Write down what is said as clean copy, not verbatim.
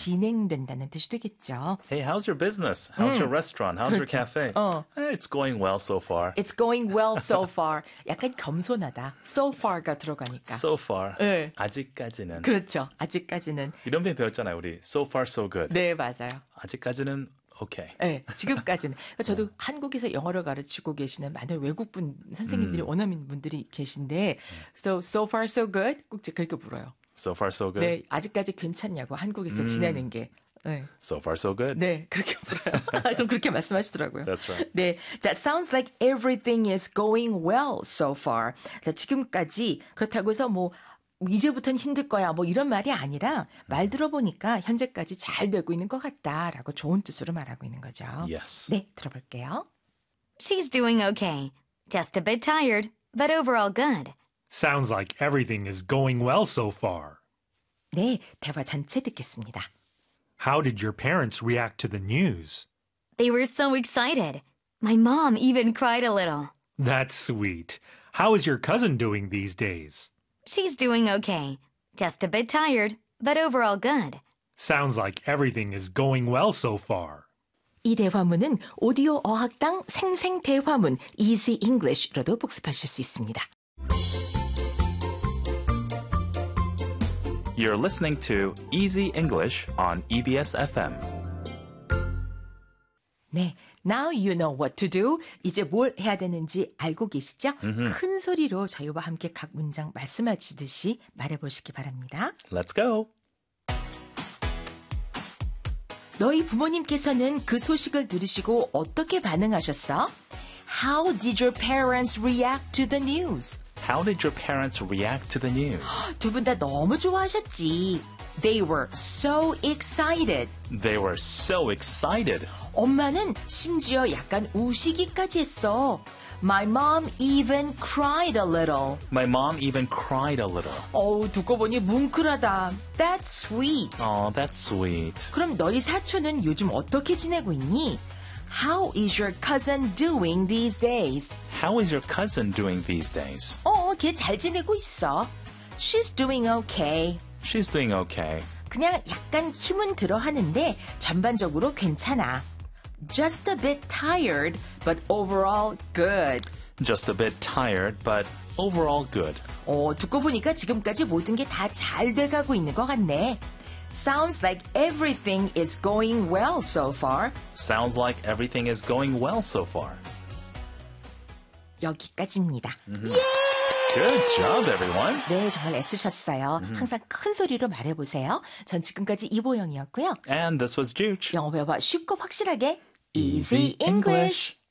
진행된다는 뜻이 되겠죠. Hey, how's your business? How's your restaurant? How's your cafe? It's going well so far. It's going well so far. 약간 겸손하다. So far가 들어가니까. So far. 네. 아직까지는. 그렇죠. 아직까지는. 이런 표현 배웠잖아요, 우리. So far, so good. 네, 맞아요. 아직까지는 okay. 네, 지금까지는. 그러니까 저도 한국에서 영어를 가르치고 계시는 많은 외국분 선생님들이 원어민 분들이 계신데 so far so good 꼭 그렇게 물어요. So far, so good. 네, 아직까지 괜찮냐고 한국에서 지내는 게. 네. So far, so good. 네, 그렇게 물어요. 그럼 그렇게 말씀하시더라고요. That's right. 네, 자, sounds like everything is going well so far. 자, 지금까지 그렇다고 해서 뭐 이제부터는 힘들 거야 뭐 이런 말이 아니라 말 들어보니까 현재까지 잘 되고 있는 것 같다라고 좋은 뜻으로 말하고 있는 거죠. Yes. 네, 들어볼게요. She's doing okay. Just a bit tired, but overall good. Sounds like everything is going well so far. 네, 대화 전체 듣겠습니다. How did your parents react to the news? They were so excited. My mom even cried a little. That's sweet. How is your cousin doing these days? She's doing okay. Just a bit tired, but overall good. Sounds like everything is going well so far. 이 대화문은 오디오 어학당 생생 대화문 Easy English로도 복습하실 수 있습니다. You're listening to Easy English on EBS FM. 네, now you know what to do. 이제 뭘 해야 되는지 알고 계시죠? 큰 소리로 저희와 함께 각 문장 말씀하시듯이 말해보시기 바랍니다. Let's go. 너희 부모님께서는 그 소식을 들으시고 어떻게 반응하셨어? How did your parents react to the news? How did your parents react to the news? 두 분 다 너무 좋아하셨지. They were so excited. They were so excited. 엄마는 심지어 약간 우시기까지 했어. My mom even cried a little. My mom even cried a little. 어우, 두고 보니 뭉클하다. That's sweet. Oh, that's sweet. 그럼 너희 사촌은 요즘 어떻게 지내고 있니? How is your cousin doing these days? How is your cousin doing these days? 걔 잘 지내고 있어. She's doing okay. She's doing okay. 그냥 약간 힘은 들어 하는데 전반적으로 괜찮아. Just a bit tired, but overall good. Just a bit tired, but overall good. 듣고 보니까 지금까지 모든 게 다 잘 돼가고 있는 것 같네. Sounds like everything is going well so far. Sounds like everything is going well so far. 여기까지입니다. Good job, everyone. 네, 정말 애쓰셨어요. 항상 큰 소리로 말해보세요. 전 지금까지 이보영이었고요. And this was Juge. 영어 배워봐 쉽고 확실하게 Easy English.